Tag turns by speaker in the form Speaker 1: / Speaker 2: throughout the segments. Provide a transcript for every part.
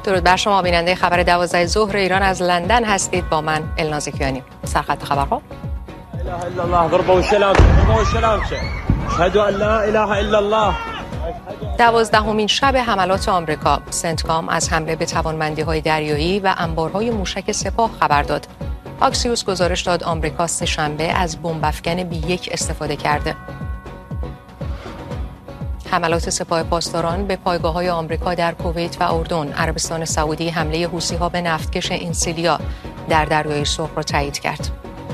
Speaker 1: درود بر شما بیننده خبر 12 ظهر ایران از لندن هستید. با من الناز کیانی. سرخط خبرها.
Speaker 2: لا اله الا الله ضربه والسلام ضربه والسلام اشهد ان لا اله الا الله.
Speaker 1: 12مین شب حملات آمریکا، سنتکام از حمله به توانمندی‌های دریایی و انبارهای موشک سپاه خبر داد. آکسیوس گزارش داد آمریکا سه‌شنبه از بمب‌افکن B1 استفاده کرده. حملات سپاه پاسداران به پایگاه‌های آمریکا در کویت و اردن، عربستان سعودی حمله حوثی‌ها به نفتکش اینسیلیا در دریای سرخ را تایید کرد.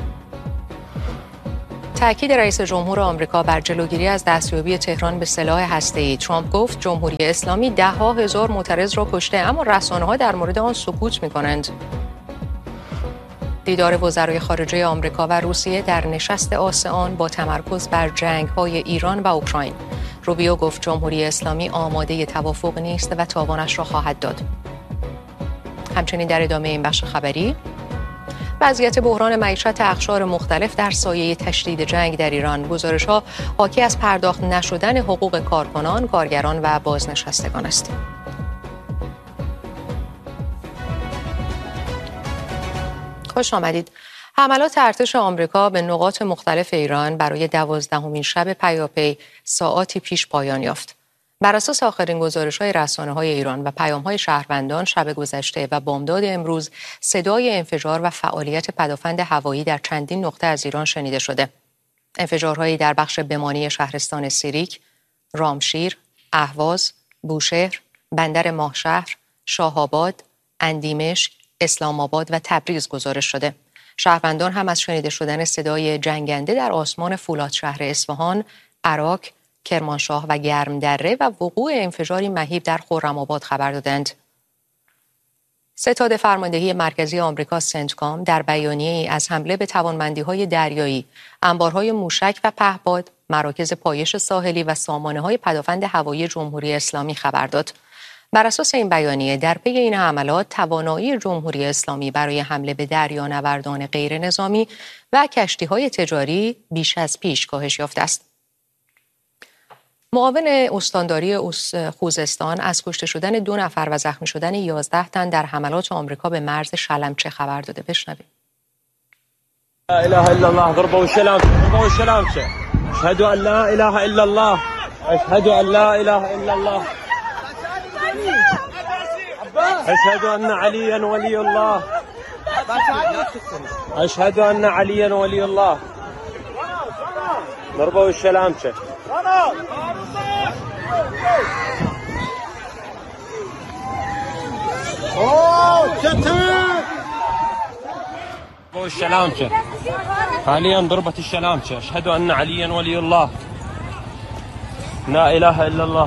Speaker 1: تأکید رئیس جمهور آمریکا بر جلوگیری از دستیابی تهران به سلاح هسته‌ای. ترامپ گفت جمهوری اسلامی ده‌ها هزار معترض را کشته، اما رسانه‌ها در مورد آن سکوت می‌کنند. دیدار وزرای خارجه آمریکا و روسیه در نشست آسئان با تمرکز بر جنگ‌های ایران و اوکراین. روبیو گفت جمهوری اسلامی آماده توافق نیست و تاوانش را خواهد داد. همچنین در ادامه این بخش خبری، وضعیت بحران معیشت اقشار مختلف در سایه تشدید جنگ در ایران، گزارش‌ها حاکی از پرداخت نشدن حقوق کارکنان، کارگران و بازنشستگان است. خوش آمدید. حملات ارتش آمریکا به نقاط مختلف ایران برای 12مین شب پیاپی ساعاتی پیش پایان یافت. بر اساس آخرین گزارش‌های رسانه‌های ایران و پیام‌های شهروندان، شب گذشته و بامداد امروز صدای انفجار و فعالیت پدافند هوایی در چندین نقطه از ایران شنیده شده. انفجارهایی در بخش بمانی شهرستان سیریک، رامشیر، اهواز، بوشهر، بندر ماهشهر، شاه‌آباد، اندیمشک، اسلام آباد و تبریز گزارش شده. شهروندان هم از شنیده شدن صدای جنگنده در آسمان فولاد شهر اصفهان، عراق، کرمانشاه و گرمدره و وقوع انفجاری مهیب در خرم‌آباد خبر دادند. ستاد فرماندهی مرکزی آمریکا سنتکام در بیانیه‌ای از حمله به توانمندی‌های دریایی، انبارهای موشک و پهپاد، مراکز پایش ساحلی و سامانه‌های پدافند هوایی جمهوری اسلامی خبر داد. بر اساس این بیانیه در پی این حملات توانایی جمهوری اسلامی برای حمله به دریانوردان غیر نظامی و کشتی‌های تجاری بیش از پیش کاهش یافته است. معاون استانداری خوزستان از کشته شدن 2 نفر و زخمی شدن 11 تن در حملات آمریکا به مرز شلمچه خبر داده. بشنوید.
Speaker 2: لا اله الا الله ضربه والسلام ضربه والسلام اشهد ان لا اله الا الله اشهد ان لا اله الا الله اشهد ان عليا ولي الله اشهد ان عليا ولي الله ضربه والسلام والسلام حاليا ضربة السلام اشهد ان عليا ولي الله لا اله الا الله.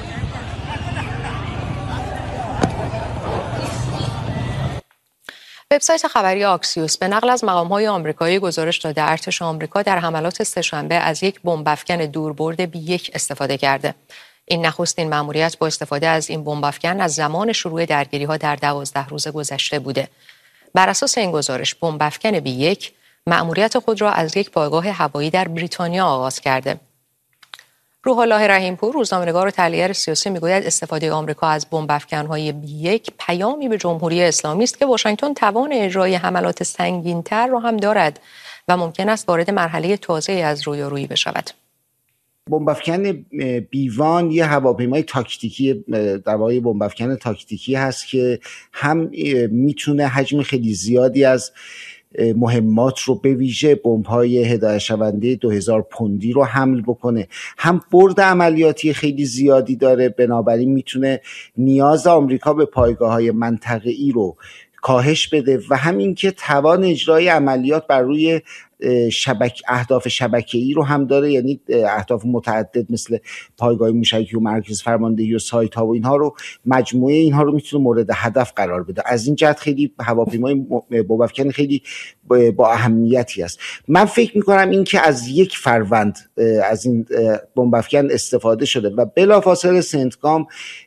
Speaker 1: وبسایت خبری آکسیوس به نقل از مقام‌های آمریکایی گزارش داده ارتش آمریکا در حملات سه‌شنبه از یک بمب‌افکن دوربرد B1 استفاده کرده. این نخستین مأموریت با استفاده از این بمب‌افکن از زمان شروع درگیری‌ها در 12 روز گذشته بوده. بر اساس این گزارش بمب‌افکن B1 مأموریت خود را از یک پایگاه هوایی در بریتانیا آغاز کرده. روح الله رحیم‌پور، روزنامه‌نگار و تحلیلگر سیاسی، میگوید استفاده آمریکا از بمب‌افکن‌های B1 پیامی به جمهوری اسلامی است که واشنگتن توان اجرای حملات سنگین‌تر را هم دارد و ممکن است وارد مرحله تازه‌ای از رویارویی بشود.
Speaker 3: بمب‌افکن B1 یه هواپیمای تاکتیکی، در واقع بمب‌افکن تاکتیکی هست که هم میتونه حجم خیلی زیادی از مهمات رو به ویژه بمب‌های هدایت شونده 2000 پوندی رو حمل بکنه، هم برد عملیاتی خیلی زیادی داره، بنابراین میتونه نیاز آمریکا به پایگاه‌های منطقه‌ای رو کاهش بده و همین که توان اجرای عملیات بر روی اهداف شبکه‌ای رو هم داره، یعنی اهداف متعدد مثل پایگاه موشکی و مرکز فرماندهی و سایت ها و اینها رو، مجموعه اینها رو میتونه مورد هدف قرار بده. از این جهت خیلی هواپیمای بمب‌افکن خیلی با اهمیتی است. من فکر میکنم این که از 1 فروند از این بمب‌افکن استفاده شده و بلافاصله سنتکام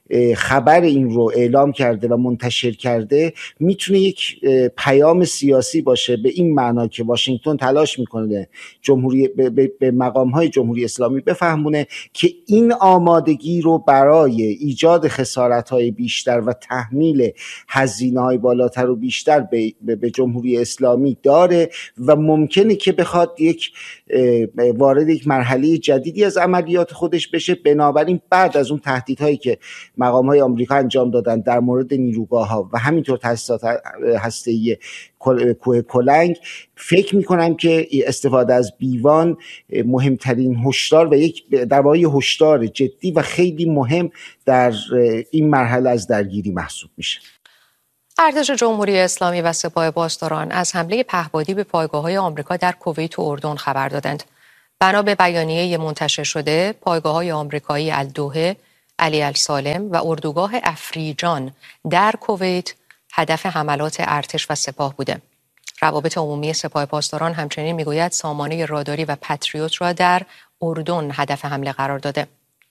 Speaker 3: خبر این رو اعلام کرده و منتشر کرده میتونه یک پیام سیاسی باشه، به این معنا که واشنگتن تلاش میکنه به مقام‌های جمهوری اسلامی بفهمونه که این آمادگی رو برای ایجاد خسارت‌های بیشتر و تحمیل هزینه‌های بالاتر و بیشتر به جمهوری اسلامی داره و ممکنه که بخواد وارد یک مرحله جدیدی از عملیات خودش بشه. بنابراین بعد از اون تهدیدهایی که مقام‌های آمریکا انجام دادن در مورد نیروگاه‌ها و همینطور تأسیسات هسته‌ای کوه کلنگ، فکر می‌کنم که استفاده از بیوان مهمترین هشدار و در واقع هشدار جدی و خیلی مهم در این مرحله از درگیری محسوب میشه.
Speaker 1: ارتش جمهوری اسلامی و سپاه پاسداران از حمله پهپادی به پایگاه‌های آمریکا در کویت و اردن خبر دادند. بنا به بیانیه منتشر شده، پایگاه‌های آمریکایی الدوحه، علی السالم و اردوگاه افریجان در کویت هدف حملات ارتش و سپاه بوده. روابط عمومی سپاه پاسداران همچنین میگوید سامانه راداری و پتریوت را در اردن هدف حمله قرار داده.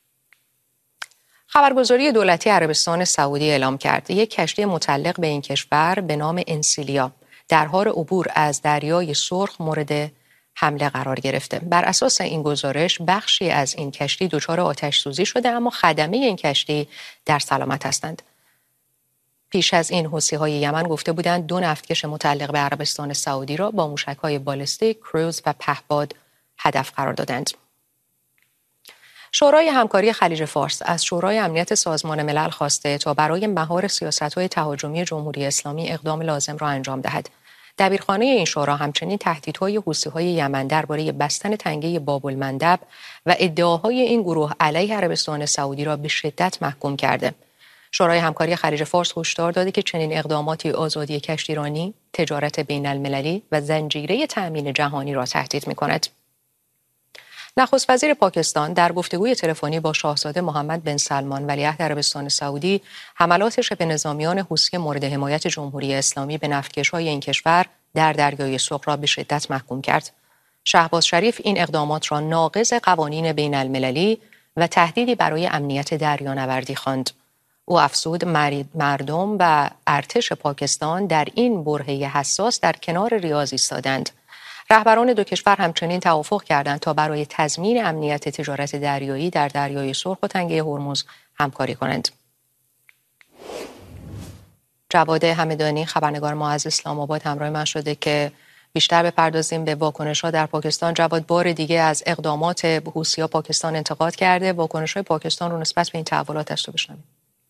Speaker 1: خبرگزاری دولتی عربستان سعودی اعلام کرد یک کشتی متعلق به این کشور به نام انسیلیا در حال عبور از دریای سرخ مورد حمله قرار گرفته. بر اساس این گزارش بخشی از این کشتی دچار آتش سوزی شده، اما خدمه این کشتی در سلامت هستند. پیش از این حوثی‌های یمن گفته بودند 2 نفتکش متعلق به عربستان سعودی را با موشک‌های بالستیک، کروز و پهپاد هدف قرار دادند. شورای همکاری خلیج فارس از شورای امنیت سازمان ملل خواسته تا برای مهار سیاست‌های تهاجمی جمهوری اسلامی اقدام لازم را انجام دهد. دبیرخانه این شورا همچنین تهدیدهای حوثی‌های یمن درباره بستن تنگه باب‌المندب و ادعاهای این گروه علیه عربستان سعودی را به شدت محکوم کرده. شورای همکاری خلیج فارس هشدار داده که چنین اقداماتی آزادی کشتیرانی، تجارت بین‌المللی و زنجیره تأمین جهانی را تهدید می‌کند. نخست وزیر پاکستان در گفتگوی تلفنی با شاهزاده محمد بن سلمان ولیعهد عربستان سعودی حملات شبه نظامیان حوثی مورد حمایت جمهوری اسلامی به نفتکش‌های این کشور در دریای سرخ را به شدت محکوم کرد. شهباز شریف این اقدامات را ناقض قوانین بین‌المللی و تهدیدی برای امنیت دریانوردی خواند. او افزود مردم و ارتش پاکستان در این برهه حساس در کنار ریاض ایستادند. رهبران 2 کشور همچنین توافق کردند تا برای تضمین امنیت تجارت دریایی در دریای سرخ و تنگه هرمز همکاری کنند. جواد همدانی خبرنگار ما از اسلام آباد همراه من شده که بیشتر بپردازیم به واکنش‌ها در پاکستان. جواد، بار دیگه از اقدامات حوثی‌ها پاکستان انتقاد کرده. واکنش‌های پاکستان رو نسبت به این تحولات از تو بشنویم.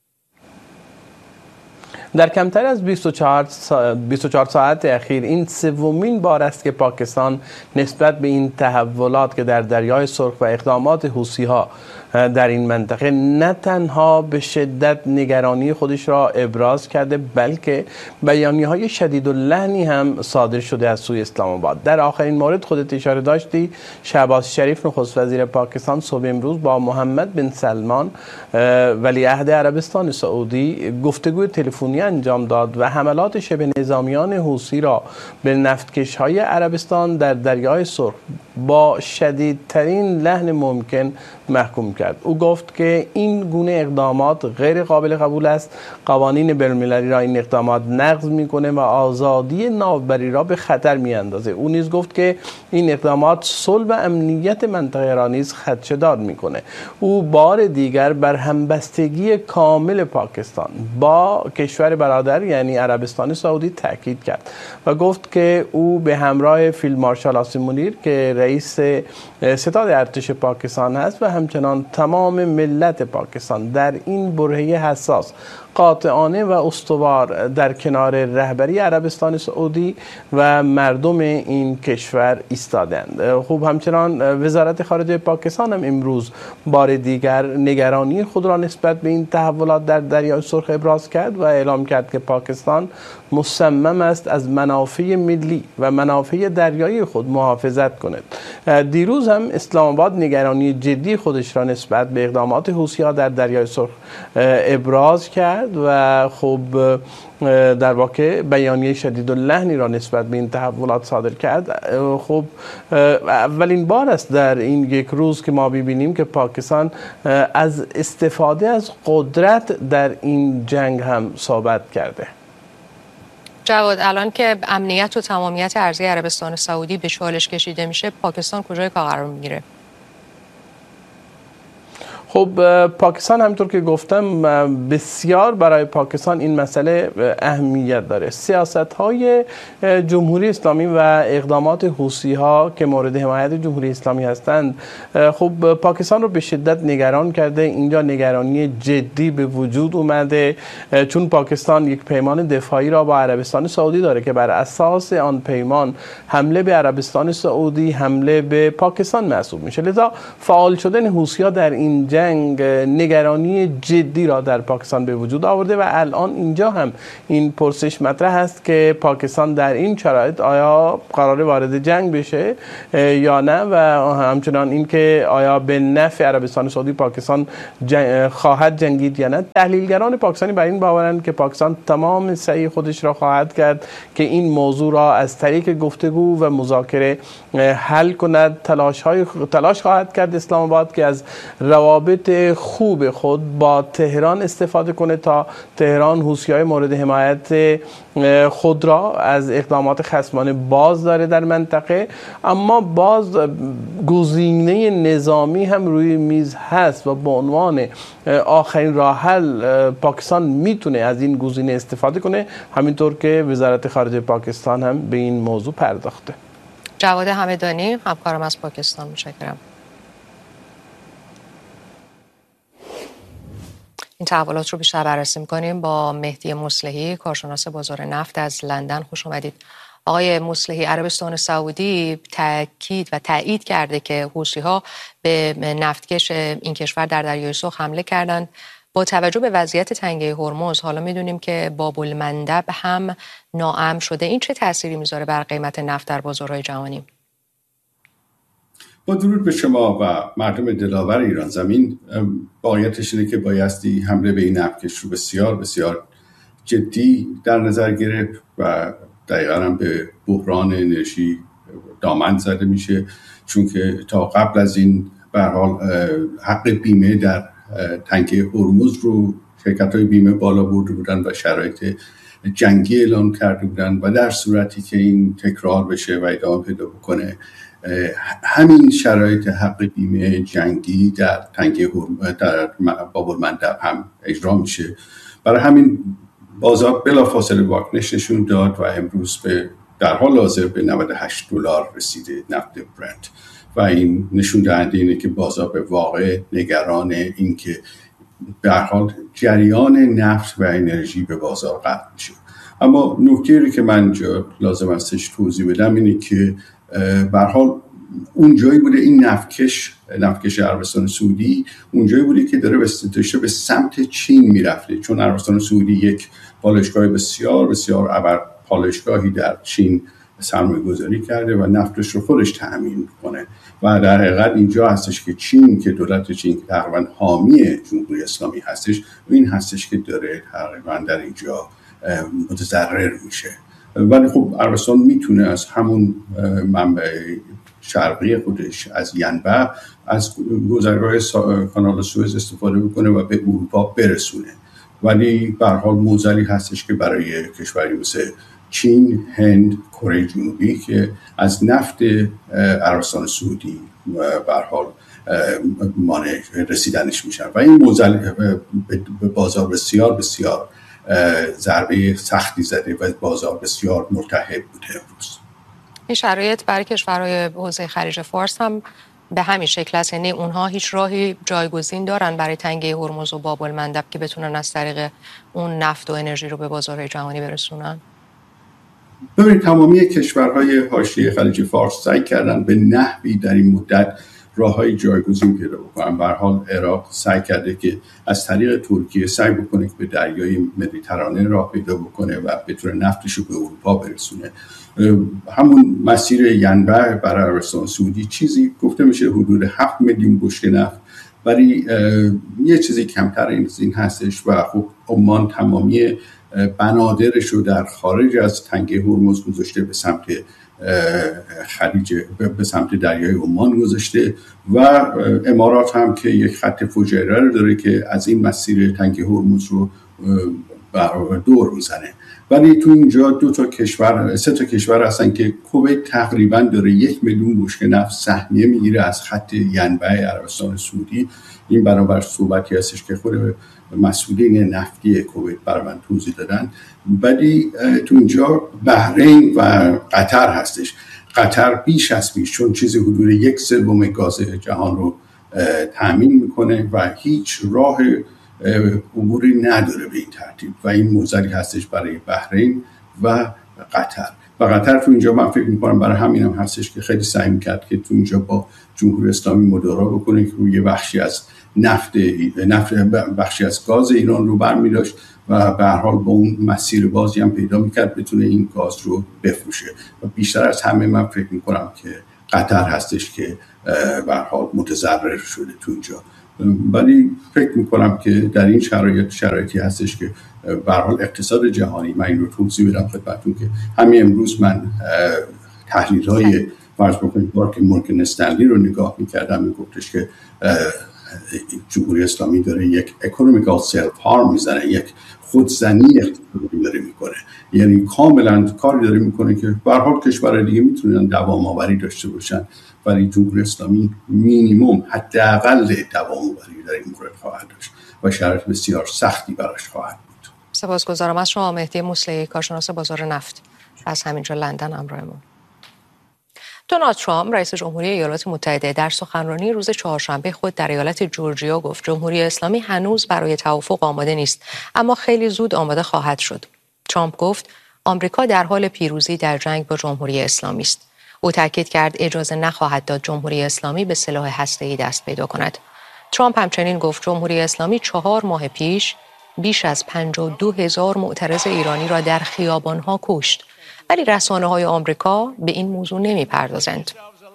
Speaker 4: در کمتر از 24 ساعت اخیر این 3مین بار است که پاکستان نسبت به این تحولات که در دریای سرخ و اقدامات حوثی‌ها در این منطقه نه تنها به شدت نگرانی خودش را ابراز کرده، بلکه بیانیه‌های شدیداللحنی هم صادر شده از سوی اسلام آباد. در آخرین مورد خودت اشاره داشتی، شهباز شریف نخست وزیر پاکستان صبح امروز با محمد بن سلمان ولیعهد عربستان سعودی گفتگوی تلفنی انجام داد و حملات شبه نظامیان حوثی را به نفتکش‌های عربستان در دریای سرخ با شدیدترین لحن ممکن محکوم کرد. او گفت که این گونه اقدامات غیر قابل قبول است. قوانین بین‌المللی را این اقدامات نقض میکنه و آزادی ناوبری را به خطر میاندازه. او نیز گفت که این اقدامات صلح و امنیت منطقه را نیز خدشه‌دار میکنه. او بار دیگر بر همبستگی کامل پاکستان با کشور برادر یعنی عربستان سعودی تاکید کرد و گفت که او به همراه فیلد مارشال عاصم منیر که رئیس ستاد ارتش پاکستان هست و همچنان تمام ملت پاکستان در این برهه حساس قاطعانه و استوار در کنار رهبری عربستان سعودی و مردم این کشور ایستادند. خوب همچنان وزارت خارجه پاکستان هم امروز بار دیگر نگرانی خود را نسبت به این تحولات در دریای سرخ ابراز کرد و اعلام کرد که پاکستان مصمم است از منافع ملی و منافع دریایی خود محافظت کند. دیروز هم اسلام آباد نگرانی جدی خود خودش را نسبت به اقدامات حوثی‌ها در دریای سرخ ابراز کرد و خب در واقع بیانیه شدید اللحنی را نسبت به این تحولات صادر کرد. خب اولین بار است در این یک روز که ما ببینیم که پاکستان از استفاده از قدرت در این جنگ هم صحبت کرده.
Speaker 1: جواد، الان که امنیت و تمامیت ارضی عربستان سعودی به چالش کشیده میشه، پاکستان کجای کار قرار میگیره؟
Speaker 4: خب پاکستان همونطور که گفتم بسیار برای پاکستان این مسئله اهمیت داره. سیاست‌های جمهوری اسلامی و اقدامات حوثی‌ها که مورد حمایت جمهوری اسلامی هستند خب پاکستان رو به شدت نگران کرده. اینجا نگرانی جدی به وجود اومده چون پاکستان یک پیمان دفاعی را با عربستان سعودی داره که بر اساس آن پیمان حمله به عربستان سعودی حمله به پاکستان محسوب میشه. لذا فعال شدن حوثی‌ها در این جنگ نگرانی جدی را در پاکستان به وجود آورده و الان اینجا هم این پرسش مطرح است که پاکستان در این شرایط آیا قرار وارد جنگ بشه یا نه و همچنان این که آیا به نفع عربستان سعودی پاکستان خواهد جنگید یا نه. تحلیلگران پاکستانی بر این باورند که پاکستان تمام سعی خودش را خواهد کرد که این موضوع را از طریق گفتگو و مذاکره حل کند. تلاش خواهد کرد اسلام آباد که از روابط خوب خود با تهران استفاده کنه تا تهران حوثی‌های مورد حمایت خود را از اقدامات خصمانه باز داره در منطقه، اما باز گزینه نظامی هم روی میز هست و به عنوان آخرین راه حل پاکستان میتونه از این گزینه استفاده کنه، همینطور که وزارت خارجه پاکستان هم به این موضوع پرداخته.
Speaker 1: جواد همدانی، همکارم از پاکستان، متشکرم. این تحولات رو بیشتر بررسی می‌کنیم با مهدی مصلحی، کارشناس بازار نفت از لندن. خوش اومدید. آقای مصلحی، عربستان سعودی تاکید و تایید کرده که حوثی‌ها به نفتکش این کشور در دریای سرخ حمله کردند. با توجه به وضعیت تنگه هرمز حالا می‌دونیم که باب المندب هم ناامن شده. این چه تأثیری می‌ذاره بر قیمت نفت در بازارهای جهانی؟
Speaker 5: با درود به شما و مردم دلاور ایران زمین، واقعیتش اینه که بایستی حمله به این نفتکش رو بسیار بسیار جدی در نظر گرفت و دقیقاً هم به بحران انرژی دامن زده میشه، چون که تا قبل از این به هر حال حق بیمه در تنگه هرمز رو شرکت‌های بیمه بالا برده بودن و شرایط جنگی اعلام کرده بودن و در صورتی که این تکرار بشه و ادامه پیدا بکنه همین شرایط حق بیمه جنگی در تنگه در باب المندب هم اجرا میشه. برای همین بازار بلافاصله واکنش نشون داد و امروز در حال حاضر به $98 رسیده نفت برنت و این نشون دهنده اینه که بازار به واقع نگران این که به هر حال جریان نفت و انرژی به بازار قطع میشه. اما نکته‌ای که من لازم استش توضیح بدم اینه که به هر حال اونجایی بوده این نفتکش عربستان سعودی اونجایی بوده که داشته به سمت چین میرفته، چون عربستان سعودی یک پالایشگاه بسیار بسیار ابر پالایشگاهی در چین سرمایه گذاری کرده و نفتش رو خودش تأمین کنه و در حقیقت اینجا هستش که چین که دولت چین تقریبا حامی جمهوری اسلامی هستش و این هستش که داره تقریبا در اینجا متضرر میشه. ولی خب عربستان میتونه از همون منبع شرقی خودش از ینبع از گذرگاه کانال سوئز استفاده بکنه و به اروپا برسونه، ولی به هر حال معضلی هستش که برای کشوری مثل چین، هند، کره جنوبی که از نفت عربستان سعودی به هر حال مانع رسیدنش میشن و این معضل به بازار بسیار بسیار ضربه سختی زده و بازار بسیار ملتهب بوده امروز.
Speaker 1: این شرایط برای کشورهای حوزه خلیج فارس هم به همین شکل است، یعنی اونها هیچ راهی جایگزین دارن برای تنگه هرمز و باب المندب که بتونن از طریق اون نفت و انرژی رو به بازارهای جهانی برسونن؟
Speaker 5: ببینید تمامی کشورهای حاشیه خلیج فارس سعی کردن به نحوی در این مدت راههای جایگزین پیدا بکنن. به هر حال عراق سعی کرده که از طریق ترکیه سعی بکنه که به دریای مدیترانه راه پیدا بکنه و بتونه نفتش رو به اروپا برسونه. همون مسیر ینبع برای عربستان سعودی چیزی گفته میشه حدود 7 میلیون بشکه نفت ولی یه چیزی کمتر این هستش و خب عمان تمامی بنادرش رو در خارج از تنگه هرمز گذاشته به سمت خلیج، به سمت دریای عمان گذاشته و امارات هم که یک خط فجیره رو داره که از این مسیر تنگه هرمز رو دور میزنه. ولی تو اینجا سه تا کشور هستن که کویت تقریبا داره 1 میلیون بشکه نفت سهمیه میگیره از خط ینبع عربستان سعودی. این برابر صحبتی هستش که خود مسئولین نفتی کویت برای من توضیح دادن. ولی تو اینجا بحرین و قطر هستش. قطر بیش از پیش چون چیزی حدود 1/3 گاز جهان رو تامین میکنه و هیچ راه عبوری نداره به این ترتیب و این موزلی هستش برای بحرین و قطر. و قطر تو اینجا من فکر میکنم برای همین هم هستش که خیلی سعی میکرد که تو اینجا با جمهوری اسلامی مدارا بکنه که روی بخشی از بخشی از گاز ایران رو برمی‌داشت و به هر حال با اون مسیر بازی هم پیدا میکرد بتونه این گاز رو بفروشه. و بیشتر از همه من فکر میکنم که قطر هستش که به هر حال متضرر شده تو اینجا. ولی فکر میکنم که در این شرایطی هستش که به هر حال اقتصاد جهانی، من این رو توضیح بدم خدمتتون که همین امروز من تحلیل‌های فرض بکنید بارک مورگان استنلی رو نگاه میکردم، میگفتش که جمهوری اسلامی داره یک اکونومیکال سلف هارم میزنه، یک خودزنی اقتصادی داره میکنه، یعنی کاملا کاری داره میکنه که به هر حال کشورهای دیگه میتونن دوام آوری داشته باشن ولی جمهوری اسلامی مینیمم حداقل دوام آوری در این مورد خواهد داشت و شرایط بسیار سختی براش خواهد بود.
Speaker 1: سپاسگزارم از شما مهدی موسلی، کارشناس بازار نفت از همینجا لندن همراهمون. دونالد ترامپ رئیس جمهوری ایالات متحده در سخنرانی روز چهارشنبه خود در ایالت جورجیا گفت جمهوری اسلامی هنوز برای توافق آماده نیست اما خیلی زود آماده خواهد شد. ترامپ گفت آمریکا در حال پیروزی در جنگ با جمهوری اسلامی است. او تاکید کرد اجازه نخواهد داد جمهوری اسلامی به سلاح هسته‌ای دست پیدا کند. ترامپ همچنین گفت جمهوری اسلامی 4 ماه پیش بیش از 52,000 معترض ایرانی را در خیابان‌ها کشت. ولی رسانه‌های آمریکا به این موضوع نمی‌پردازند.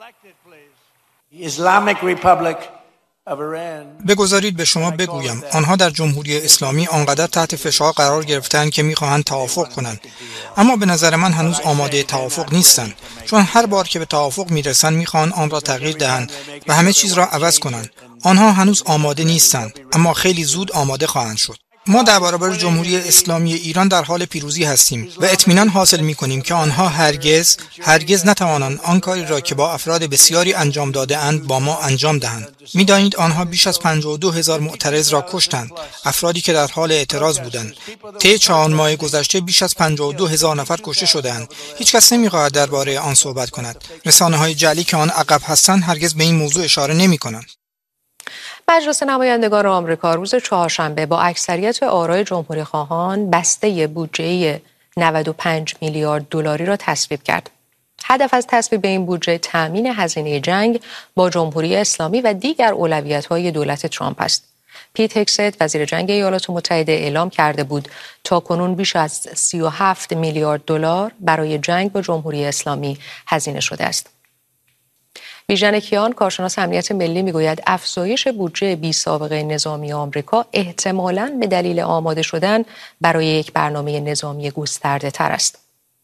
Speaker 6: بگذارید به شما بگویم آنها در جمهوری اسلامی آنقدر تحت فشار قرار گرفتند که می‌خواهند توافق کنند، اما به نظر من هنوز آماده توافق نیستند، چون هر بار که به توافق می‌رسند می‌خواهند آن را تغییر دهند و همه چیز را عوض کنند. آنها هنوز آماده نیستند اما خیلی زود آماده خواهند شد. ما در برابر جمهوری اسلامی ایران در حال پیروزی هستیم و اطمینان حاصل می‌کنیم که آنها هرگز نتوانند آن کاری را که با افراد بسیاری انجام داده اند با ما انجام دهند. می‌دانید آنها بیش از 52,000 معترض را کشتند، افرادی که در حال اعتراض بودند. طی 4 ماه گذشته بیش از 52,000 نفر کشته شدند. هیچ کس نمی‌خواهد درباره آن صحبت کند. رسانه‌های جعلی که آن عقب هستند هرگز به این موضوع اشاره نمی‌کنند.
Speaker 1: مجلس نمایندگان آمریکا روز چهارشنبه با اکثریت آرای جمهوری‌خواهان بسته بودجه 95 میلیارد دلاری را تصویب کرد. هدف از تصویب این بودجه تأمین هزینه جنگ با جمهوری اسلامی و دیگر اولویت‌های دولت ترامپ است. پیت هگست وزیر جنگ ایالات متحده اعلام کرده بود تاکنون بیش از 37 میلیارد دلار برای جنگ با جمهوری اسلامی هزینه شده است. بیژن کیان کارشناس امنیت ملی میگوید افزایش بودجه بی سابقه نظامی آمریکا احتمالاً به دلیل آماده شدن برای یک برنامه نظامی گسترده تر است.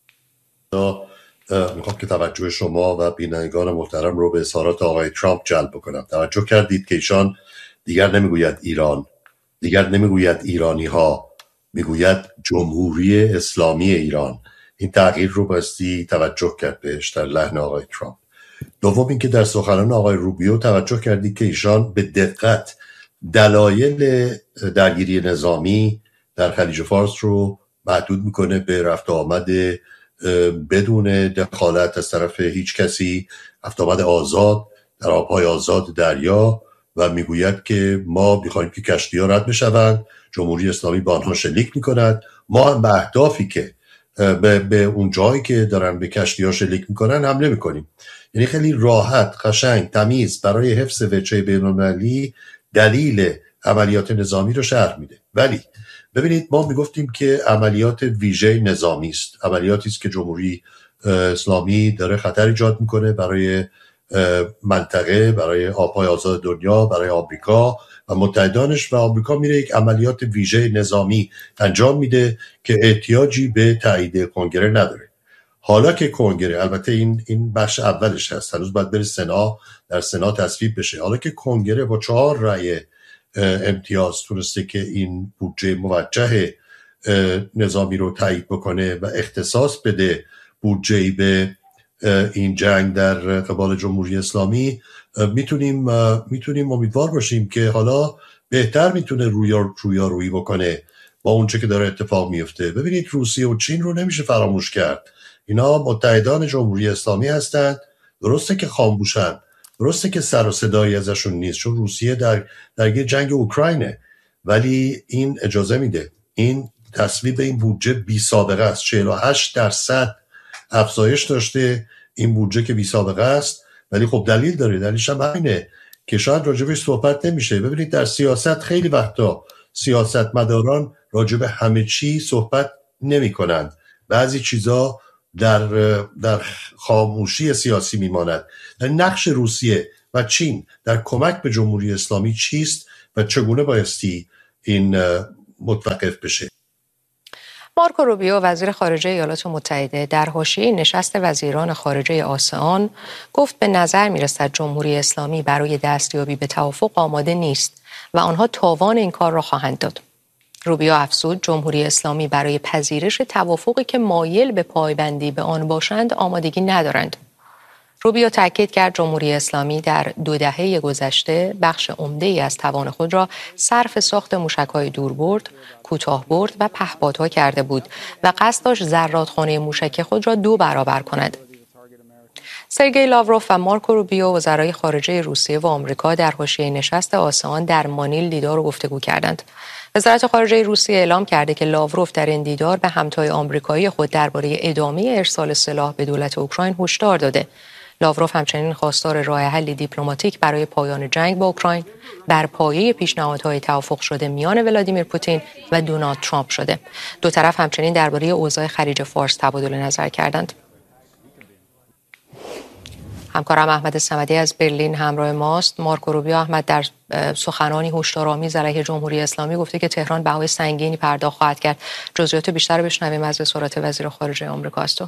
Speaker 7: میخوام که توجه شما و بینندگان محترم رو به اظهارات آقای ترامپ جلب بکنم. توجه کردید که ایشان دیگر نمیگوید ایران، دیگر نمیگوید ایرانی ها، میگوید جمهوری اسلامی ایران. این تغییر رو بایستی توجه کرد بهش در لحن آقای ترامپ. دوم اینکه در سخنان آقای روبیو توجه کردید که ایشان به دقت دلایل درگیری نظامی در خلیج فارس رو محدود میکنه به رفت و آمد بدون دخالت از طرف هیچ کسی، رفت و آمد آزاد در آبهای آزاد دریا و میگوید که ما میخوایم که کشتی‌ها رد بشوند، جمهوری اسلامی با آنها شلیک میکند، ما هم به اهدافی که به اون جایی که دارن به کشتی‌ها شلیک میکنن حمله میکنیم. یعنی خیلی راحت، قشنگ، تمیز برای حفظ وجه بین‌المللی دلیل عملیات نظامی رو شرح میده. ولی ببینید ما میگفتیم که عملیات ویژه نظامی است، عملیاتی است که جمهوری اسلامی داره خطر ایجاد میکنه برای منطقه، برای آبهای آزاد دنیا، برای آمریکا و متحدانش، و آمریکا میره یک عملیات ویژه نظامی انجام میده که احتیاجی به تایید کنگره نداره. حالا که کنگره، البته این بخش اولش هست، هنوز باید بره سنا، در سنا تصویب بشه. حالا که کنگره با 4 رأی امتیاز تونسته که این بودجه موجه نظامی رو تایید بکنه و اختصاص بده بودجه‌ای به این جنگ در قبال جمهوری اسلامی، میتونیم امیدوار باشیم که حالا بهتر میتونه رویارویی بکنه با اونچه که داره اتفاق میفته. ببینید روسیه و چین رو نمیشه فراموش کرد. اینا متحدان جمهوری اسلامی هستند. درسته که خاموشن، درسته که سر و صدایی ازشون نیست، چون روسیه در یه جنگ اوکراینه، ولی این اجازه میده. این تصویب این بودجه بی سابقه است. 48% افزایش داشته این بودجه که بی سابقه است، ولی خب دلیل داره. دلیلش هم همینه که شاید راجبش صحبت نمیشه. ببینید در سیاست خیلی وقتا سیاستمداران راجب همه چی صحبت نمی کنند. بعضی چیزا در خاموشی سیاسی میماند. نقش روسیه و چین در کمک به جمهوری اسلامی چیست و چگونه بایستی این متوقف بشه؟
Speaker 1: مارکو روبیو وزیر خارجه ایالات متحده در حاشیه نشست وزیران خارجه آسئان گفت به نظر میرسد جمهوری اسلامی برای دستیابی به توافق آماده نیست و آنها تاوان این کار را خواهند داد. روبیو افزود جمهوری اسلامی برای پذیرش توافقی که مایل به پایبندی به آن باشند آمادگی ندارند. روبیو تاکید کرد جمهوری اسلامی در 2 دهه گذشته بخش عمده‌ای از توان خود را صرف ساخت موشک‌های دوربرد، کوتاه‌برد و پهپادها کرده بود و قصد داشت ذراتخانه موشک خود را 2 برابر کند. سرگئی لاوروف و مارکو روبیو وزرای خارجه روسیه و آمریکا در حاشیه نشست آسئان در مانیل دیدار و گفتگو کردند. وزارت خارجه روسیه اعلام کرده که لاوروف در این دیدار به همتای آمریکایی خود درباره ادامه ارسال سلاح به دولت اوکراین هشدار داده. لاوروف همچنین خواستار راه حل دیپلماتیک برای پایان جنگ با اوکراین بر پایه پیشنهادهای توافق شده میان ولادیمیر پوتین و دونالد ترامپ شده. 2 طرف همچنین درباره اوضاع خلیج فارس تبادل نظر کردند. همکارم احمد صمدی از برلین همراه ماست. مارکو روبیو احمد در سخنانی هشدارآمیز علیه جمهوری اسلامی گفته که تهران بهای سنگینی پرداخت خواهد کرد. جزئیات بیشتر رو بشنویم از وزارت وزیر خارجه آمریکا است.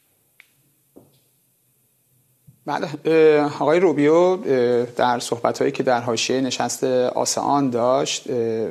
Speaker 8: بله، آقای روبیو در صحبت‌هایی که در حاشیه نشست آسئان داشت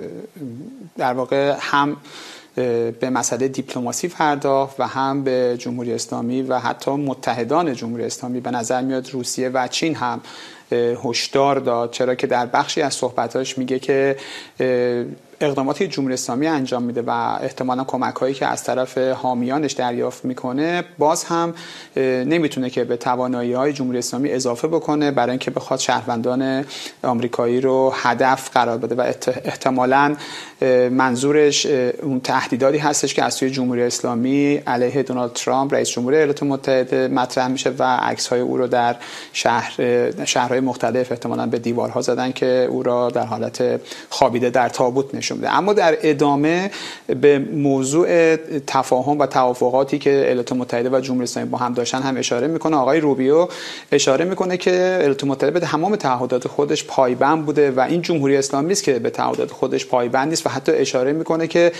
Speaker 8: در واقع هم به مسئله دیپلماسی پرداخت و هم به جمهوری اسلامی و حتی متحدان جمهوری اسلامی، به نظر میاد روسیه و چین هم هشدار داد، چرا که در بخشی از صحبتاش میگه که اقداماتی جمهوری اسلامی انجام میده و احتمالاً کمک‌هایی که از طرف حامیانش دریافت میکنه باز هم نمیتونه که به توانایی‌های جمهوری اسلامی اضافه بکنه برای اینکه بخواد شهروندان آمریکایی رو هدف قرار بده و احتمالاً منظورش اون تهدیداتی هستش که از سوی جمهوری اسلامی علیه دونالد ترامپ رئیس جمهور ایالات متحده مطرح میشه و عکس‌های او رو در شهرهای مختلف احتمالاً به دیوارها زدن که او را در حالت خوابیده در تابوت نشون میده. اما در ادامه به موضوع تفاهم و توافقاتی که ایالات متحده و جمهوری اسلامی با هم داشتن هم اشاره میکنه. آقای روبیو اشاره میکنه که ایالات متحده به تمام تعهدات خودش پایبند بوده و این جمهوری اسلامی است که به تعهدات خودش پایبند نیست و حتی اشاره میکنه که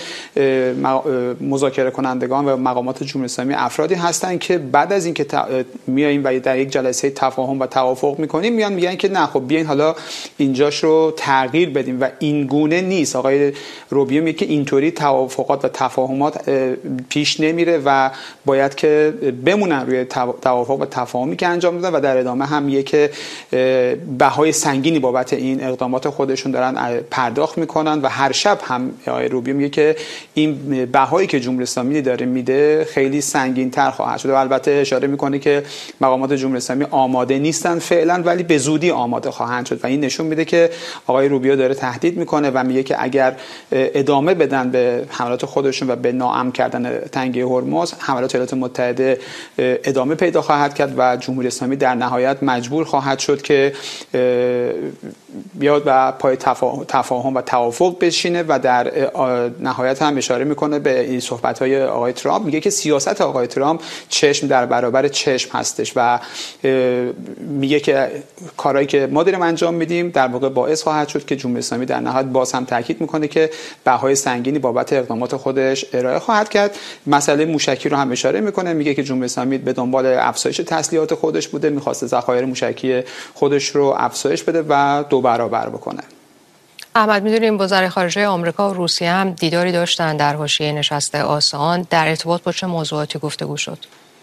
Speaker 8: مذاکره کنندگان و مقامات جمهوری اسلامی افرادی هستند که بعد از اینکه میایم و در یک جلسه تفاهم و توافق میکنیم میگن که نه خب بیاین حالا اینجاش رو تغییر بدیم و این گونه نیست. آقای روبیو میگه که اینطوری توافقات و تفاهمات پیش نمیره و باید که بمونن روی توافق و تفاهمی که انجام دادن و در ادامه هم میگه که بهای سنگینی بابت این اقدامات خودشون دارن پرداخت میکنن و هر شب هم آقای روبیو میگه که این بهایی که جمهوری اسلامی داره میده خیلی سنگین‌تر خواهد شد و البته اشاره میکنه که مقامات جمهوری اسلامی آماده نیستن فعلا ولی به زودی آماده خواهند شد و این نشون میده که آقای روبیو داره تهدید میکنه و میگه که اگر ادامه بدن به حملات خودشون و به ناامن کردن تنگه هرمز، حملات ایالات متحده ادامه پیدا خواهد کرد و جمهوری اسلامی در نهایت مجبور خواهد شد که بیاد و پای تفاهم و توافق بشینه و در نهایت هم اشاره میکنه به این صحبت‌های آقای ترامپ. میگه که سیاست آقای ترامپ چشم در برابر چشم هستش و میگه که کارهایی که ما داریم انجام میدیم در واقع باعث خواهد شد که جمهوری اسلامی در نهایت باز هم تاکید میکنه که بهای سنگینی بابت اقدامات خودش ارائه خواهد کرد. مسئله موشکی رو هم اشاره میکنه، میگه که جمهوری اسلامی به دنبال افزایش تسلیحات خودش بوده، میخواسته ذخایر موشکی خودش رو افزایش بده و 2 برابر بکنه.
Speaker 1: احمد، میدونیم وزرای خارجه آمریکا و روسیه هم دیداری داشتن در حاشیه نشست آسان. در ارتباط با چه موضوعاتی گفتگو شد؟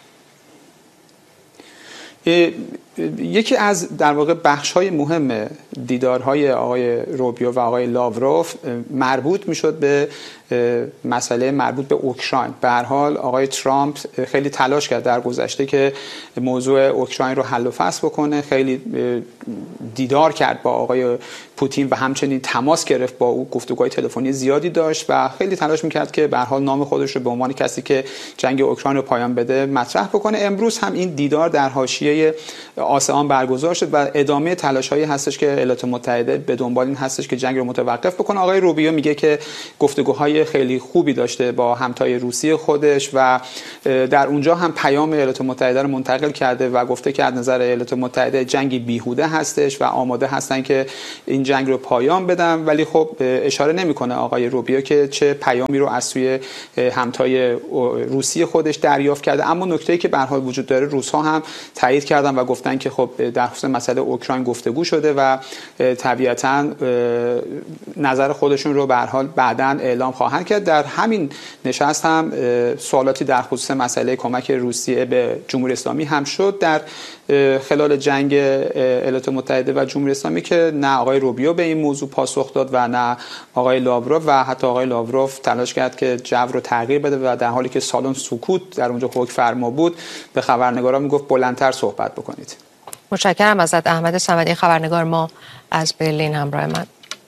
Speaker 8: یکی از در واقع بخش‌های مهم دیدارهای آقای روبیو و آقای لاوروف مربوط میشد به مسئله مربوط به اوکراین. به هر حال آقای ترامپ خیلی تلاش کرد در گذشته که موضوع اوکراین رو حل و فصل بکنه، خیلی دیدار کرد با آقای پوتین و همچنین تماس گرفت با او، گفتگوهای تلفنی زیادی داشت و خیلی تلاش میکرد که به هر حال نام خودش رو به عنوان کسی که جنگ اوکراین رو پایان بده مطرح بکنه. امروز هم این دیدار در حاشیه آسان برگزار شد و ادامه تلاش‌هایی هستش که ایالات متحده به دنبال این هستش که جنگ رو متوقف بکنه. آقای روبیو میگه که گفتگوهای خیلی خوبی داشته با همتای روسی خودش و در اونجا هم پیام ایالات متحده رو منتقل کرده و گفته که از نظر ایالات متحده جنگی بیهوده هستش و آماده هستن که این جنگ رو پایان بدن، ولی خب اشاره نمیکنه آقای روبیو که چه پیامی رو از سوی همتای روسی خودش دریافت کرده. اما نکته‌ای که به هر حال وجود داره، روس‌ها هم تایید کردن و گفتن که خب در خصوص مسئله اوکراین گفتگو شده و طبیعتاً نظر خودشون رو به هر حال بعداً اعلام خواهند کرد. در همین نشست هم سوالاتی در خصوص مسئله کمک روسیه به جمهوری اسلامی هم شد در خلال جنگ ایالات متحده و جمهوری اسلامی که نه آقای روبیو به این موضوع پاسخ داد و نه آقای لاوروف و حتی آقای لاوروف تلاش کرد که جو رو تغییر بده و در حالی که سالن سکوت در اونجا حکم فرما بود به خبرنگارا میگفت بلندتر صحبت بکنید.
Speaker 1: متشکرم ازت احمد صمدی، خبرنگار ما از برلین همراه من.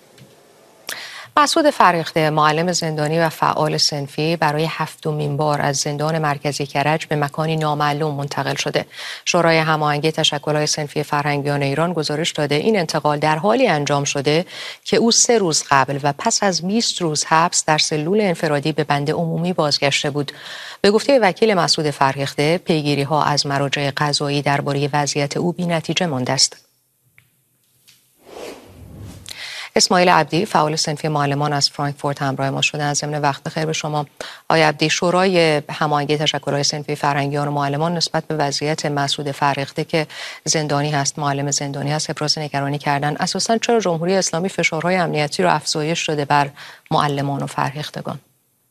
Speaker 1: مسعود فریخته، معلم زندانی و فعال صنفی، برای 7مین بار از زندان مرکزی کرج به مکانی نامعلوم منتقل شده. شورای هماهنگی تشکل‌های صنفی فرهنگیان ایران گزارش داده این انتقال در حالی انجام شده که او 3 روز قبل و پس از 20 روز حبس در سلول انفرادی به بند عمومی بازگشته بود. به گفته وکیل مسعود فریخته، پیگیری‌ها از مراجع قضایی درباره وضعیت او بی‌نتیجه مانده است. اسماعیل عبدی، فعال صنفی معلمان از فرانکفورت همراه ما شده. از ضمن وقت بخیر به شما آقای عبدی. شورای هماهنگی تشکل‌های صنفی فرهنگیان و معلمان نسبت به وضعیت مسعود فریخته که زندانی هست، معلم زندانی هست، ابراز نگرانی کردن. اساساً چرا جمهوری اسلامی فشارهای امنیتی رو افزایش داده بر معلمان و فرهیختگان؟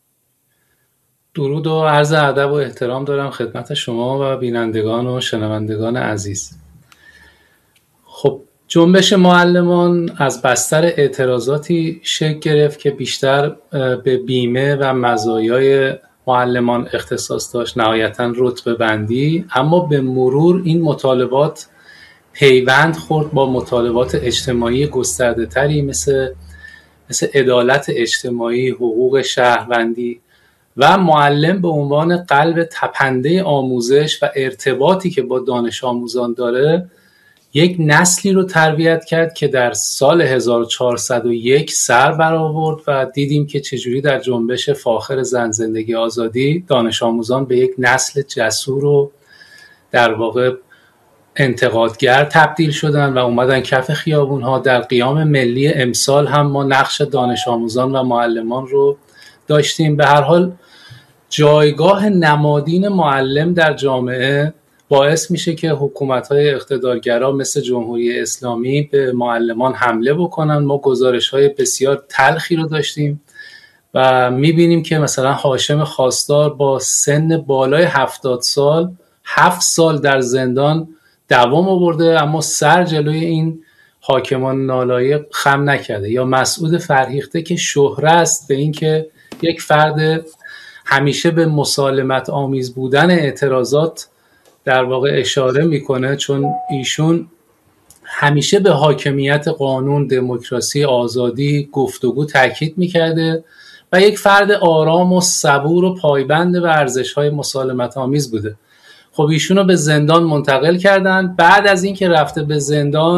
Speaker 9: درود و عرض ادب و احترام دارم خدمت شما و بینندگان و شنوندگان عزیز. خب جنبش معلمان از بستر اعتراضاتی شکل گرفت که بیشتر به بیمه و مزایای معلمان اختصاص داشت، نهایتاً رتبه بندی، اما به مرور این مطالبات پیوند خورد با مطالبات اجتماعی گسترده تری مثل عدالت اجتماعی، حقوق شهروندی و معلم به عنوان قلب تپنده آموزش و ارتباطی که با دانش آموزان داره یک نسلی رو تربیت کرد که در سال 1401 سر برآورد و دیدیم که چجوری در جنبش فاخر زن زندگی آزادی دانش آموزان به یک نسل جسور و در واقع انتقادگر تبدیل شدن و اومدن کف خیابون‌ها. در قیام ملی امسال هم ما نقش دانش آموزان و معلمان رو داشتیم. به هر حال جایگاه نمادین معلم در جامعه باعث میشه که حکومت‌های اقتدارگرا مثل جمهوری اسلامی به معلمان حمله بکنن. ما گزارش‌های بسیار تلخی رو داشتیم و میبینیم که مثلا هاشم خواستار با سن بالای 70 سال 7 سال در زندان دوام آورده اما سر جلوی این حاکمان نالایق خم نکرده. یا مسعود فرهیخته که شهره است به این که یک فرد همیشه به مسالمت آمیز بودن اعتراضات در واقع اشاره میکنه، چون ایشون همیشه به حاکمیت قانون، دموکراسی، آزادی، گفتگو تاکید میکرده و یک فرد آرام و صبور و پایبند به ارزش‌های مسالمت آمیز بوده. خب ایشونو به زندان منتقل کردن. بعد از اینکه رفته به زندان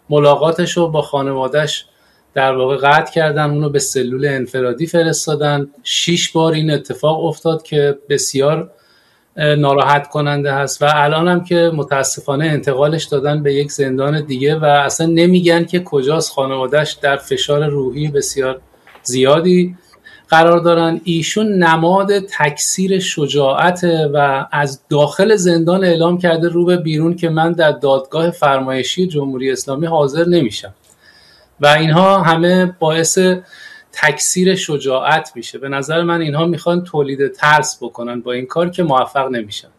Speaker 9: ملاقاتش رو با خانوادهش در واقع قطع کردن، اونو به سلول انفرادی فرستادن. 6 بار این اتفاق افتاد که بسیار ناراحت کننده هست و الان هم که متاسفانه انتقالش دادن به یک زندان دیگه و اصلا نمیگن که کجاست. خانوادهش در فشار روحی بسیار زیادی قرار دارن. ایشون نماد تکثیر شجاعت و از داخل زندان اعلام کرده رو به بیرون که من در دادگاه فرمایشی جمهوری اسلامی حاضر نمیشم و اینها همه باعث تکثیر شجاعت میشه. به نظر من اینها میخوان تولید ترس بکنن با این کار که موفق نمیشن.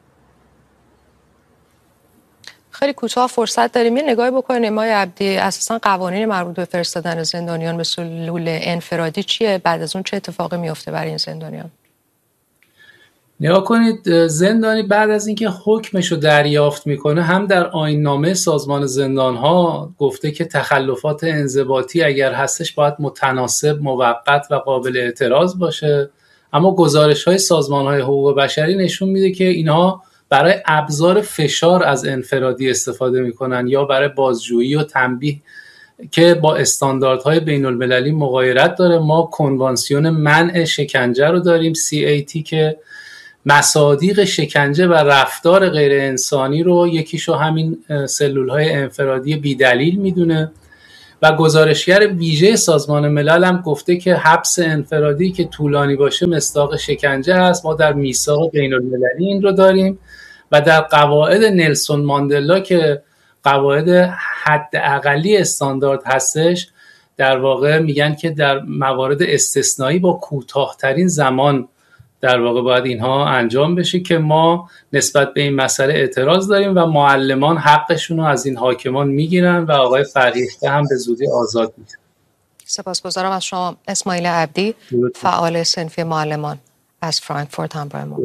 Speaker 1: خیلی کوتاه فرصت داریم یه نگاهی بکنیم آقای عبدی، اساسا قوانین مربوط به فرستادن زندانیان به سلول انفرادی چیه؟ بعد از اون چه اتفاقی میفته برای این زندانیان؟
Speaker 9: نگاه کنید، زندانی بعد از اینکه حکمشو دریافت میکنه هم در آیین‌نامه سازمان زندانها گفته که تخلفات انضباطی اگر هستش باید متناسب، موقت و قابل اعتراض باشه، اما گزارش‌های سازمان‌های حقوق بشری نشون میده که اینها برای ابزار فشار از انفرادی استفاده میکنن یا برای بازجویی و تنبیه که با استانداردهای بین المللی مغایرت داره. ما کنوانسیون منع شکنجه رو داریم CAT که مصادیق شکنجه و رفتار غیر انسانی رو یکیشو همین سلول‌های انفرادی بی‌دلیل میدونه و گزارشگر ویژه سازمان ملل هم گفته که حبس انفرادی که طولانی باشه مصداق شکنجه است. ما در میثاق بین المللی این رو داریم و در قواعد نلسون ماندلا که قواعد حد اقلی استاندارد هستش در واقع میگن که در موارد استثنایی با کوتاه‌ترین زمان در واقع باید اینها انجام بشه که ما نسبت به این مسئله اعتراض داریم و معلمان حقشون رو از این حاکمان میگیرن و آقای فرهیخته هم به زودی آزاد میشه.
Speaker 1: سپاسگزارم از شما اسماعیل عبدی، فعال صنفی معلمان از فرانکفورت همراه ما.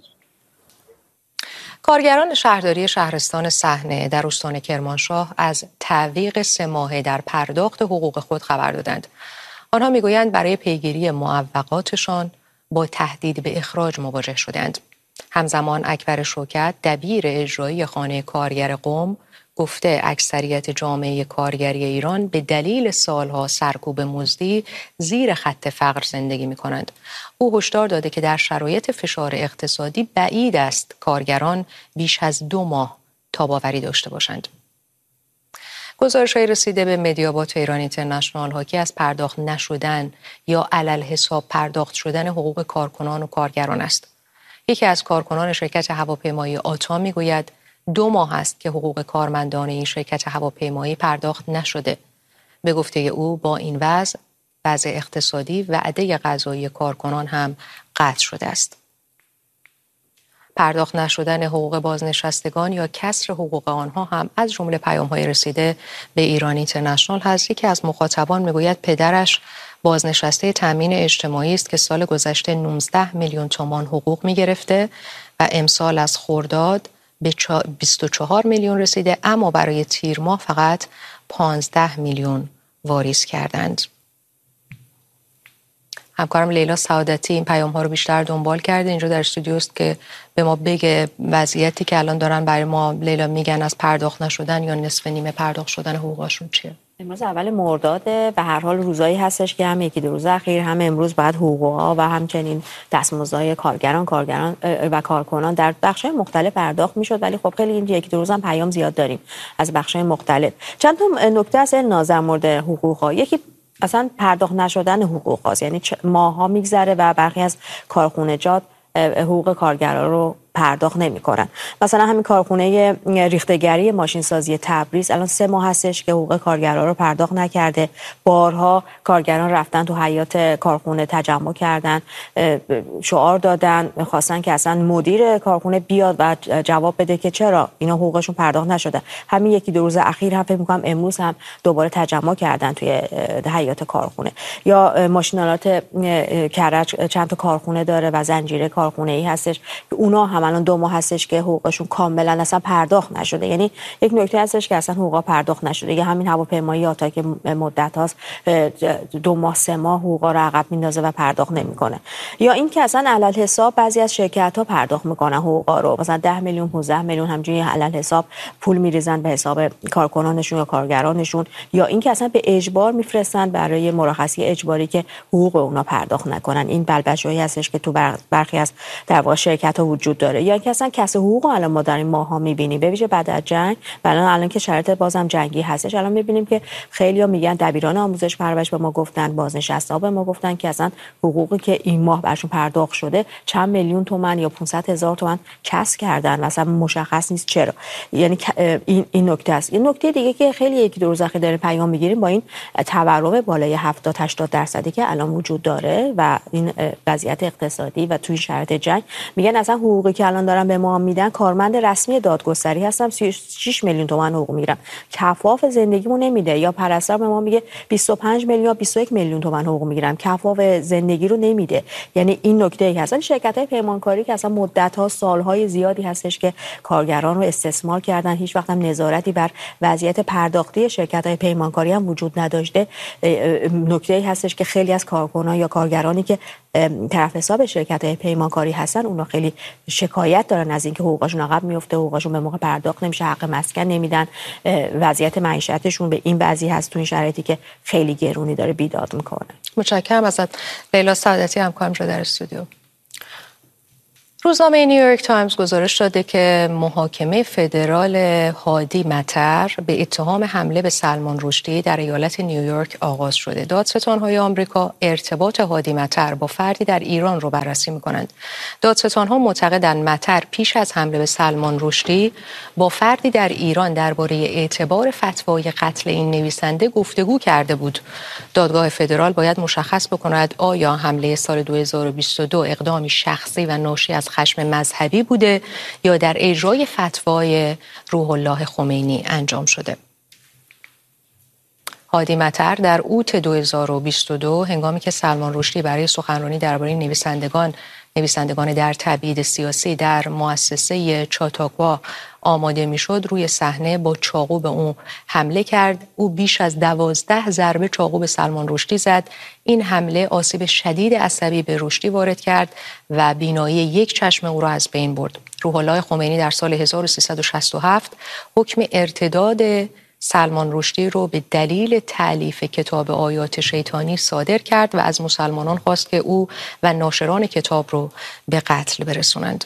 Speaker 1: کارگران شهرداری شهرستان صحنه در استان کرمانشاه از تعویق 3 ماهه در پرداخت حقوق خود خبر دادند. آنها میگویند برای پیگیری معوقاتشان با تهدید به اخراج مواجه شدند. همزمان اکبر شوکت دبیر اجرایی خانه کارگر قم گفته اکثریت جامعه کارگری ایران به دلیل سالها سرکوب مزدی زیر خط فقر زندگی می کنند. او هشدار داده که در شرایط فشار اقتصادی بعید است کارگران بیش از 2 ماه تاباوری داشته باشند. گزارش‌های رسیده به مدیابات ایران اینترنشنال حاکی از پرداخت نشدن یا علل حساب پرداخت شدن حقوق کارکنان و کارگران است. یکی از کارکنان شرکت هواپیمایی آتا میگوید 2 ماه است که حقوق کارمندان این شرکت هواپیمایی پرداخت نشده. به گفته او با این وضع اقتصادی وعده غذایی کارکنان هم قطع شده است. پرداخت نشدن حقوق بازنشستگان یا کسر حقوق آنها هم از جمله پیام‌های رسیده به ایران اینترنشنال هست. یکی از مخاطبان میگوید پدرش بازنشسته تامین اجتماعی است که سال گذشته 19 میلیون تومان حقوق میگرفته و امسال از خرداد به 24 میلیون رسیده، اما برای تیر ماه فقط 15 میلیون واریز کردند. همکارم لیلا سعادتی این پیام ها رو بیشتر دنبال کرده، اینجا در استودیو است که به ما بگه وضعیتی که الان دارن برای ما لیلا میگن از پرداخت نشدن یا نصف نیمه پرداخت شدن حقوقشون چیه؟
Speaker 10: امروز اول مرداده، به هر حال روزایی هستش که هم 1-2 روز اخیر هم امروز بعد حقوق‌ها و همچنین دستمزدهای کارگران و کارکنان در بخش‌های مختلف پرداخت میشد، ولی خب خیلی این 1-2 روز هم پیام زیاد داریم از بخش‌های مختلف. چند تا نکته از ناظر مورد حقوق‌ها، یکی اصلا پرداخت نشدن حقوق هاست، یعنی ماها میگذره و برخی از کارخونجات حقوق کارگران رو پرداخت نمی‌کنن. مثلا همین کارخونه ریختگری ماشینسازی تبریز الان 3 ماه هستش که حقوق کارگران رو پرداخت نکرده. بارها کارگران رفتن تو حیاط کارخونه تجمع کردن، شعار دادن، خواستن که اصلا مدیر کارخونه بیاد و جواب بده که چرا اینا حقوقشون پرداخت نشده. همین 1-2 روز اخیر هم فکر می‌کنم امروز هم دوباره تجمع کردن توی حیاط کارخونه. یا ماشینالات کرج چند تا کارخونه داره و زنجیره کارخونه‌ای هستش که اونا هم هم الان 2 ماه هستش که حقوقشون کاملا اصلا پرداخت نشده. یعنی یک نکته هستش که اصلا حقوقا پرداخت نشده. یا همین هواپیمایی تا که مدت هاست 2 ماه 3 ماه حقوقا رو عقب میندازه و پرداخت نمیکنه. یا این که اصلا علل حساب بعضی از شرکت ها پرداخت میکنن حقوقا رو، مثلا 10 میلیون 15 میلیون همجوری علل حساب پول میریزن به حساب کارکنانشون یا کارگرانشون. یا این که اصلا به اجبار میفرستن برای مرخصی اجباری که حقوق اونا پرداخت نکنن. این بلبشویی هستش که تو برخی از در واقع شرکت ها وجود داره. یا اینکه اصلا کسر حقوق الان ما در این ماها میبینیم، ببینید بعد از جنگ الان که شرایط بازم جنگی هستش، الان میبینیم که خیلی‌ها میگن، دبیران آموزش پرورش به ما گفتن، بازنشسته‌ها به ما گفتن که اصلا حقوقی که این ماه براشون پرداخت شده چند میلیون تومان یا 500,000 تومان کسر کردن و اصلا مشخص نیست چرا. یعنی این نکته است. این نکته دیگه که خیلی یکی دو روز اخیر داریم پیام میگیریم با این تورم بالای 70-80% که الان وجود داره و این وضعیت اقتصادی و توی شرایط جنگ، میگن اصلا حقوقی که الان دارن به ما میدن، کارمند رسمی دادگستری هستم 36 میلیون تومان حقوق میگیرم، کفاف زندگیمو نمیده. یا پرستار به ما میگه 25 میلیون یا 21 میلیون تومان حقوق میگیرم، کفاف زندگی رو نمیده. یعنی این نکته ای هست. شرکت‌های پیمانکاری که اصلا مدت‌ها سال‌های زیادی هستش که کارگران رو استثمار کردن، هیچ وقت هم نظارتی بر وضعیت پرداختی شرکت‌های پیمانکاری هم وجود نداشته. نکته ای هستش که خیلی از کارکنان یا کارگرانی که طرف حساب شرکت‌های پیمانکاری هستن، اونا خیلی شکایت دارن از اینکه حقوقشون عقب میفته، حقوقشون به موقع پرداخت نمیشه، حق مسکن نمیدن، وضعیت معیشتشون به این وضعی هست تو این شرایطی که خیلی گرونی داره بیداد میکنه.
Speaker 1: متشکرم ازت. لیلا سعادتی همکارم شده در استودیو. روزنامه نیویورک تایمز گزارش داده که محاکمه فدرال هادی مطر به اتهام حمله به سلمان رشدی در ایالت نیویورک آغاز شده. دادستان‌های آمریکا ارتباط هادی مطر با فردی در ایران رو بررسی می‌کنند. دادستان‌ها معتقدند مطر پیش از حمله به سلمان رشدی با فردی در ایران درباره اعتبار فتوای قتل این نویسنده گفتگو کرده بود. دادگاه فدرال باید مشخص بکند آیا حمله سال 2022 اقدامی شخصی و ناشی از خشم مذهبی بوده یا در اجرای فتوای روح الله خمینی انجام شده. هادی مطر در اوت 2022 هنگامی که سلمان رشدی برای سخنرانی درباره نویسندگان در تبعید سیاسی در مؤسسه چاتاکوا آماده میشد، روی صحنه با چاقو به او حمله کرد. او بیش از 12 ضربه چاقو به سلمان رشدی زد. این حمله آسیب شدید عصبی به رشدی وارد کرد و بینایی یک چشم او را از بین برد. روح الله خمینی در سال 1367 حکم ارتداد سلمان رشدی رو به دلیل تألیف کتاب آیات شیطانی صادر کرد و از مسلمانان خواست که او و ناشران کتاب رو به قتل برسونند.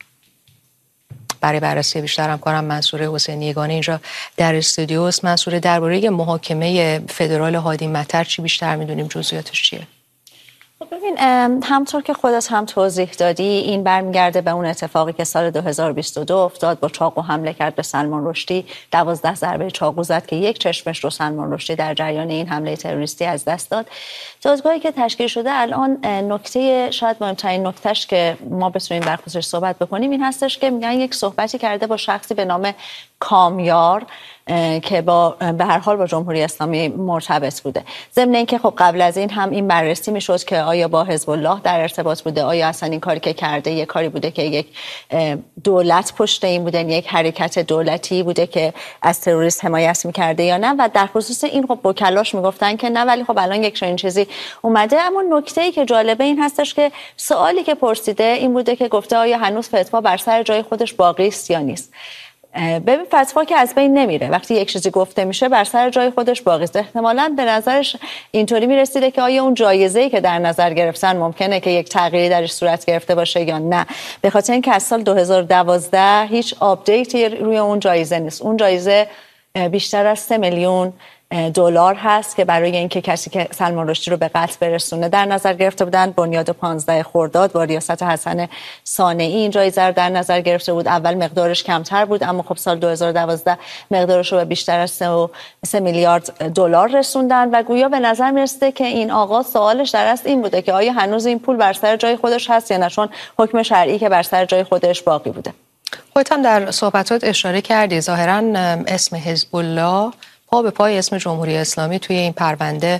Speaker 1: برای بررسی بیشتر همکارم منصوره حسینی یگانه اینجا در استودیو است. منصوره، درباره محاکمه فدرال هادی مطر چی بیشتر میدونیم؟ جزئیاتش چیه؟
Speaker 11: ببین، همطور که خودت هم توضیح دادی، این برمیگرده به اون اتفاقی که سال 2022 افتاد. با چاقو حمله کرد به سلمان رشدی، 12 ضربه چاقو زد که یک چشمش رو سلمان رشدی در جریان این حمله تروریستی از دست داد. دادگاهی که تشکیل شده الان، نکته شاید مهمترین نکتهش که ما بتونیم در خصوصش صحبت بکنیم این هستش که میگن یک صحبتی کرده با شخصی به نام کامیار که به هر حال با جمهوری اسلامی مرتبط بوده. ضمن اینکه خب قبل از این هم این بررسی میشد که آیا با حزب الله در ارتباط بوده، آیا اصلا این کاری که کرده یک کاری بوده که یک دولت پشت این بوده، یک حرکت دولتی بوده که از تروریست حمایت میکرده یا نه. و در خصوص این خب وکلاش میگفتن که نه، ولی خب الان یک چنین چیزی اومده. اما نکته‌ای که جالبه این هستش که سوالی که پرسیده این بوده که گفته آیا هنوز فتوا بر سر جای خودش باقی است یا نیست. ببین، فتوا که از بین نمیره. وقتی یک چیزی گفته میشه بر سر جای خودش باقی است. احتمالاً به نظرش اینطوری میرسیده که آیا اون جایزه‌ای که در نظر گرفتن ممکنه که یک تغییری درش صورت گرفته باشه یا نه. به خاطر اینکه از سال 2012 هیچ آپدیتی روی اون جایزه نیست. اون جایزه بیشتر از 3 میلیون دلار هست که برای اینکه کسی که سلمان رشدی رو به قتل برسونه در نظر گرفته بودن. بنیاد 15 خرداد با ریاست حسن صانعی این جایزه رو در نظر گرفته بود. اول مقدارش کمتر بود، اما خب سال 2012 مقدارش رو به بیشتر از 3 میلیارد دلار رسوندن و گویا به نظر میرسه که این آقا سوالش در اصل این بوده که آیا هنوز این پول بر سر جای خودش هست یا نه، چون حکم شرعی که بر سر جای خودش باقی بوده.
Speaker 1: خودت هم در صحبتات اشاره کردی ظاهراً اسم حزب الله پا به پای اسم جمهوری اسلامی توی این پرونده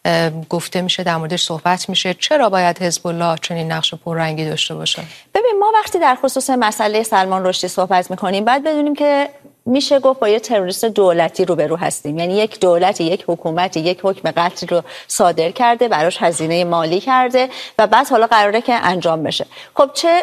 Speaker 1: گفته میشه، در موردش صحبت میشه. چرا باید حزب الله چنین نقش پررنگی داشته باشه؟
Speaker 11: ببین، ما وقتی در خصوص مسئله سلمان رشدی صحبت میکنیم باید بدونیم که میشه گفت با یه تروریست دولتی روبرو هستیم. یعنی یک دولتی، یک حکومتی یک حکم قتل رو صادر کرده، براش هزینه مالی کرده و بعد حالا قراره که انجام بشه. خب چه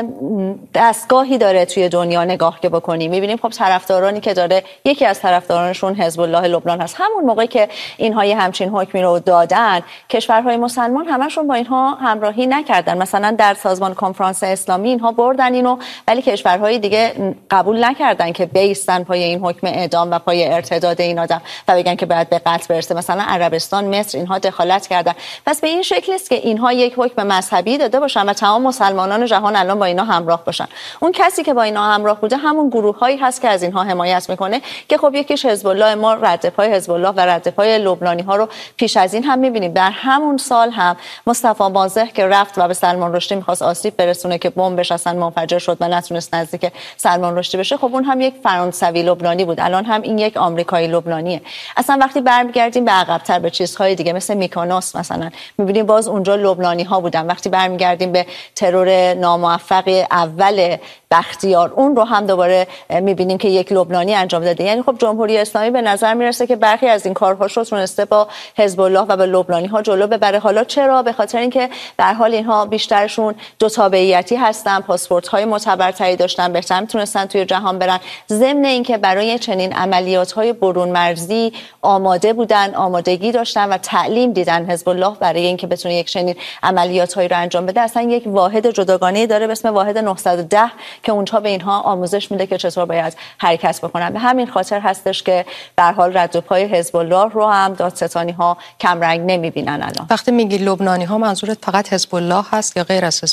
Speaker 11: دستگاهی داره توی دنیا نگاه که بکنیم میبینیم خب طرفدارانی که داره، یکی از طرفدارانشون حزب الله لبنان هست. همون موقعی که اینها یه همچین حکمی رو دادن، کشورهای مسلمان همشون با اینها همراهی نکردن. مثلا در سازمان کنفرانس اسلامی اینها بردن اینو، ولی کشورهای دیگه قبول نکردن که بیستن پای این حکم اعدام و پای ارتداد این آدم و بگن که باید به قتل برسه. مثلا عربستان، مصر، اینها دخالت کردن. پس به این شکل است که اینها یک حکم مذهبی داده باشن و تمام مسلمانان جهان الان با اینا همراه باشن. اون کسی که با اینا همراه بوده همون گروه‌هایی هست که از اینها حمایت میکنه که خب یکیش حزب الله. ما رد پای حزب الله و رد پای لبنانی‌ها رو پیش از این هم می‌بینیم. در همون سال هم مصطفی مازح که رفت و به سلمان رشدی می‌خواست آسیب برسونه که بمبش اصلا منفجر شد و نتونست نزدیک سلمان رشدی بشه، خب اون هم یک فرانسوی لبنانی بود. الان هم این یک آمریکایی لبنانیه. اصلا وقتی برمیگردیم به عقب‌تر به چیزهای دیگه مثل میکونوس مثلا، می‌بینیم باز اونجا لبنانی‌ها بودن. وقتی برمیگردیم به ترور ناموفق اول بختیار، اون رو هم دوباره میبینیم که یک لبنانی انجام داده. یعنی خب جمهوری اسلامی به نظر میرسه که برخی از این کارهاش رو تونسته با حزب الله و با لبنانی ها جلو ببره. حالا چرا؟ به خاطر اینکه در حال اینها بیشترشون دو تابعیتی هستن، پاسپورت های معتبرتری داشتن، بهتر میتونستن توی جهان برن. ضمن اینکه برای چنین عملیات های برون مرزی آماده بودن، آمادگی داشتن و تعلیم دیدن. حزب الله برای اینکه بتونه یک چنین عملیات هایی رو انجام بده اصلا یک واحد جداگانه‌ای داره به اسم واحد 910 که اونجا به اینها آموزش میده که چطور باید حرکت بکنن. به همین خاطر هستش که به هر حال رد و پای حزب الله رو هم دادستانی ها کم رنگ نمیبینن. الان
Speaker 1: وقتی میگی لبنانی ها منظورت فقط حزب الله هست یا غیر از